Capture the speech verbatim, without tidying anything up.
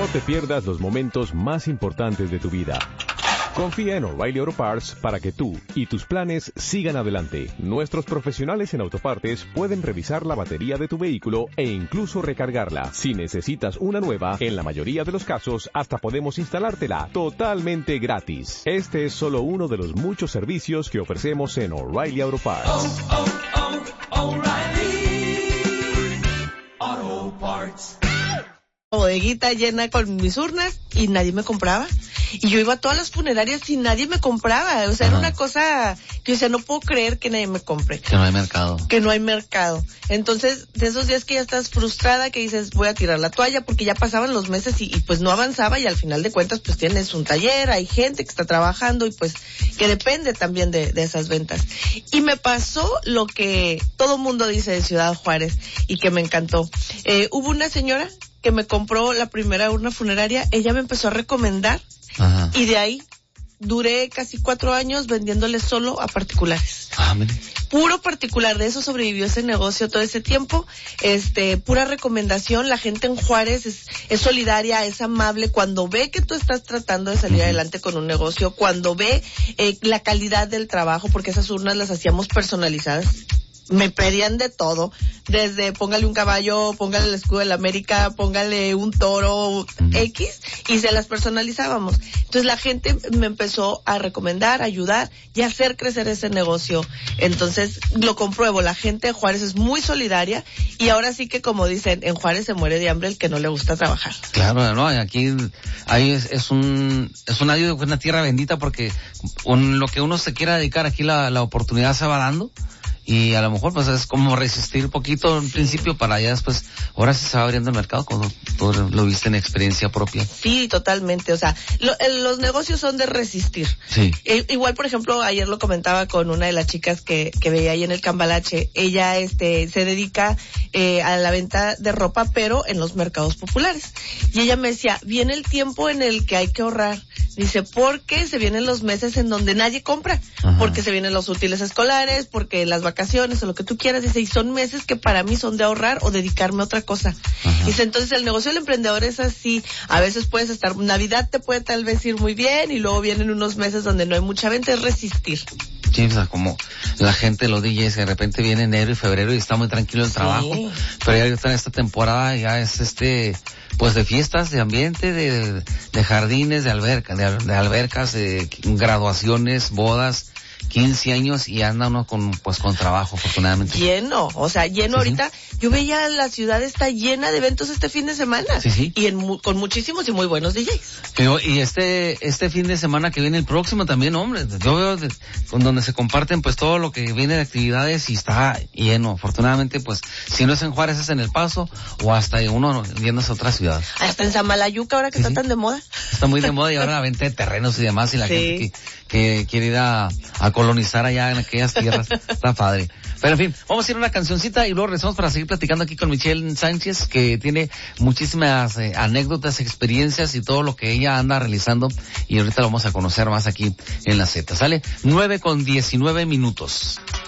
No te pierdas los momentos más importantes de tu vida. Confía en O'Reilly Auto Parts para que tú y tus planes sigan adelante. Nuestros profesionales en autopartes pueden revisar la batería de tu vehículo e incluso recargarla. Si necesitas una nueva, en la mayoría de los casos, hasta podemos instalártela totalmente gratis. Este es solo uno de los muchos servicios que ofrecemos en O'Reilly Auto Parts. Oh, oh, oh, O'Reilly Auto Parts. Bodeguita llena con mis urnas y nadie me compraba. Y yo iba a todas las funerarias y nadie me compraba. O sea, Ajá. Era una cosa que, o sea, no puedo creer que nadie me compre. Que no hay mercado. Que no hay mercado. Entonces, de esos días que ya estás frustrada, que dices, voy a tirar la toalla, porque ya pasaban los meses y, y pues no avanzaba, y al final de cuentas, pues tienes un taller, hay gente que está trabajando y pues que depende también de, de esas ventas. Y me pasó lo que todo mundo dice de Ciudad Juárez y que me encantó. Eh, hubo una señora que me compró la primera urna funeraria, ella me empezó a recomendar. Ajá. Y de ahí duré casi cuatro años vendiéndole solo a particulares. Ah, mire. Puro particular, de eso sobrevivió ese negocio todo ese tiempo. Este, pura recomendación, la gente en Juárez es, es solidaria, es amable, cuando ve que tú estás tratando de salir uh-huh. adelante con un negocio, cuando ve eh, la calidad del trabajo, porque esas urnas las hacíamos personalizadas. Me pedían de todo, desde póngale un caballo, póngale el escudo de la América, póngale un toro X, y se las personalizábamos. Entonces la gente me empezó a recomendar, a ayudar y a hacer crecer ese negocio. Entonces lo compruebo, la gente de Juárez es muy solidaria, y ahora sí que, como dicen, en Juárez se muere de hambre el que no le gusta trabajar. Claro, no, aquí ahí es, es un es una, una tierra bendita, porque un, lo que uno se quiera dedicar aquí, la, la oportunidad se va dando. Y a lo mejor pues es como resistir un poquito en principio para allá después, ahora sí se va abriendo el mercado, cuando tú lo viste en experiencia propia. Sí, totalmente, o sea, lo, el, los negocios son de resistir. Sí. E, igual, por ejemplo, ayer lo comentaba con una de las chicas que, que veía ahí en el Cambalache, ella este se dedica eh, a la venta de ropa, pero en los mercados populares. Y ella me decía, viene el tiempo en el que hay que ahorrar. Dice, porque se vienen los meses en donde nadie compra, Ajá. porque se vienen los útiles escolares, porque las vacaciones o lo que tú quieras. Dice, y son meses que para mí son de ahorrar o dedicarme a otra cosa. Ajá. Dice, entonces el negocio del emprendedor es así. A veces puedes estar, Navidad te puede tal vez ir muy bien, y luego vienen unos meses donde no hay mucha venta, es resistir. Sí, o sea, como la gente, los D Js, de repente viene enero y febrero y está muy tranquilo el sí. trabajo, pero ya ahorita en esta temporada ya es este, pues de fiestas, de ambiente, de, de jardines, de alberca, de, de albercas, de graduaciones, bodas, quince años, y anda uno con, pues con trabajo, afortunadamente. Lleno, o sea, lleno sí, ahorita. Sí. Yo veía la ciudad está llena de eventos este fin de semana. Sí, sí. Y en, con muchísimos y muy buenos D Js. Pero, y este, este fin de semana que viene el próximo también, hombre, yo veo de, con donde se comparten pues todo lo que viene de actividades y está lleno. Afortunadamente, pues, si no es en Juárez, es en El Paso, o hasta uno yéndose a otra ciudad. Hasta en Samalayuca, ahora que sí, está sí. tan de moda. Está muy de moda, y ahora la venta de terrenos y demás, y la sí. gente que, que quiere ir a, a colonizar allá en aquellas tierras. Está padre. Pero en fin, vamos a ir a una cancioncita y luego regresamos para seguir platicando aquí con Michelle Sánchez, que tiene muchísimas eh, anécdotas, experiencias y todo lo que ella anda realizando, y ahorita lo vamos a conocer más aquí en la Z. ¿Sale? nueve con diecinueve minutos.